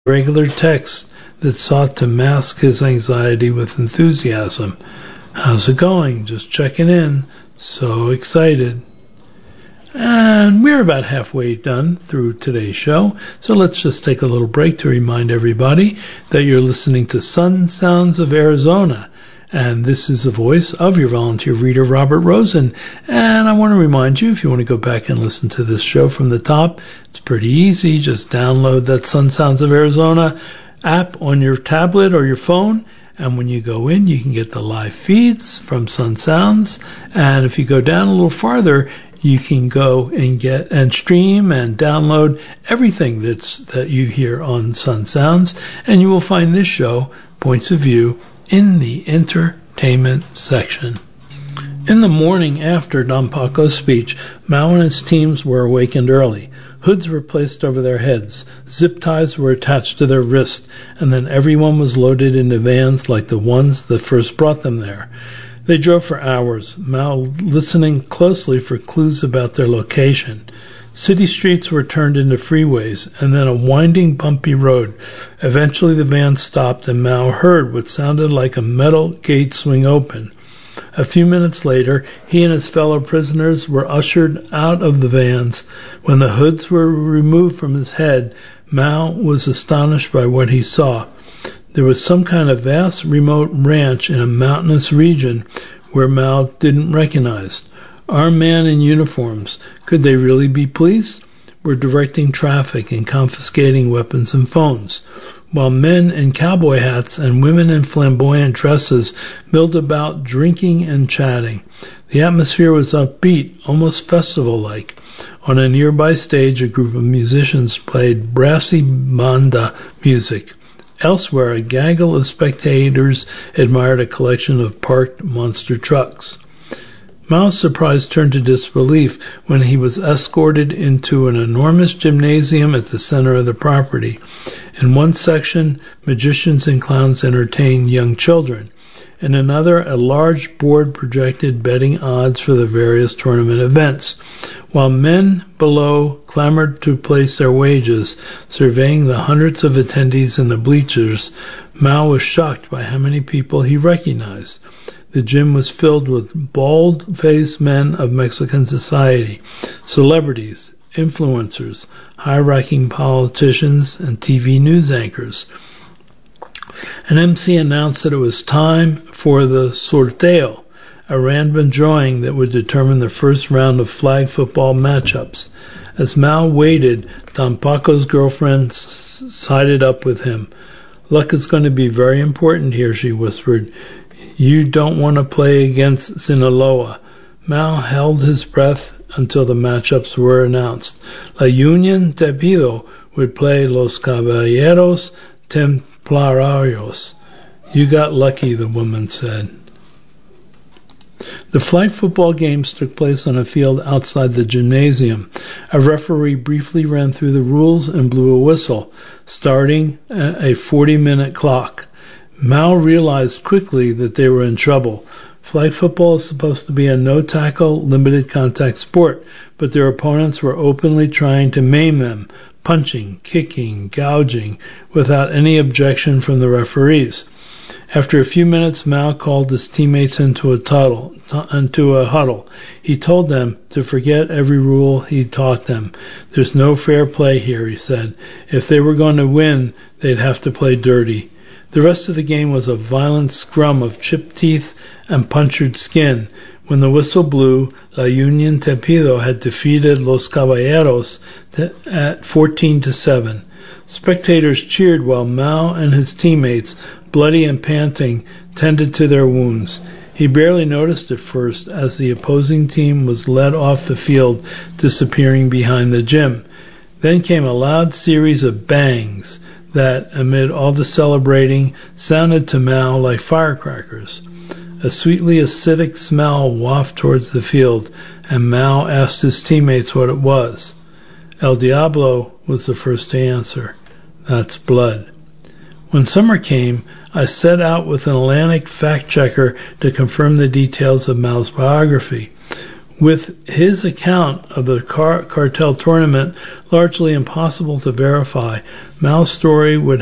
regular text that sought to mask his anxiety with enthusiasm. "How's it going? Just checking in. So excited." And we're about halfway done through today's show, so let's just take a little break to remind everybody that you're listening to Sun Sounds of Arizona. And this is the voice of your volunteer reader, Robert Rosen. And I want to remind you, if you want to go back and listen to this show from the top, it's pretty easy. Just download that Sun Sounds of Arizona app on your tablet or your phone. And when you go in, you can get the live feeds from Sun Sounds. And if you go down a little farther, you can go and get and stream and download everything that you hear on Sun Sounds. And you will find this show, Points of View, in the entertainment section. In the morning after Don Paco's speech, Mao and his teams were awakened early. Hoods were placed over their heads, zip ties were attached to their wrists, and then everyone was loaded into vans like the ones that first brought them there. They drove for hours, Mao listening closely for clues about their location. City streets were turned into freeways, and then a winding, bumpy road. Eventually the van stopped, and Mao heard what sounded like a metal gate swing open. A few minutes later, he and his fellow prisoners were ushered out of the vans. When the hoods were removed from his head, Mao was astonished by what he saw. There was some kind of vast, remote ranch in a mountainous region where Mao didn't recognize. Armed men in uniforms, could they really be police? Were directing traffic and confiscating weapons and phones, while men in cowboy hats and women in flamboyant dresses milled about drinking and chatting. The atmosphere was upbeat, almost festival-like. On a nearby stage, a group of musicians played brassy banda music. Elsewhere, a gaggle of spectators admired a collection of parked monster trucks. Mao's surprise turned to disbelief when he was escorted into an enormous gymnasium at the center of the property. In one section, magicians and clowns entertained young children. In another, a large board projected betting odds for the various tournament events. While men below clamored to place their wagers, surveying the hundreds of attendees in the bleachers, Mao was shocked by how many people he recognized. The gym was filled with bald-faced men of Mexican society, celebrities, influencers, high-ranking politicians, and TV news anchors. An MC announced that it was time for the sorteo, a random drawing that would determine the first round of flag football matchups. As Mao waited, Don Paco's girlfriend sided up with him. "Luck is going to be very important here," she whispered. "You don't want to play against Sinaloa." Mao held his breath until the matchups were announced. La Union Tepido would play Los Caballeros Templarios. "You got lucky," the woman said. The flag football games took place on a field outside the gymnasium. A referee briefly ran through the rules and blew a whistle, starting a 40-minute clock. Mao realized quickly that they were in trouble. Flag football is supposed to be a no-tackle, limited-contact sport, but their opponents were openly trying to maim them, punching, kicking, gouging, without any objection from the referees. After a few minutes, Mao called his teammates into a huddle. He told them to forget every rule he taught them. "There's no fair play here," he said. "If they were going to win, they'd have to play dirty." The rest of the game was a violent scrum of chipped teeth and punctured skin. When the whistle blew, La Union Tepido had defeated Los Caballeros at 14-7. Spectators cheered while Mao and his teammates, bloody and panting, tended to their wounds. He barely noticed at first as the opposing team was led off the field, disappearing behind the gym. Then came a loud series of bangs that, amid all the celebrating, sounded to Mao like firecrackers. A sweetly acidic smell wafted towards the field, and Mao asked his teammates what it was. El Diablo was the first to answer. "That's blood." When summer came, I set out with an Atlantic fact-checker to confirm the details of Mao's biography. With his account of the cartel tournament largely impossible to verify, Mao's story would